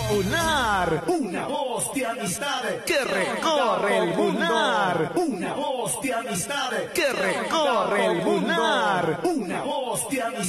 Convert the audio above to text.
Munar, una voz de amistad que recorre el Munar, una voz de amistad que recorre el Munar. una voz de amistad.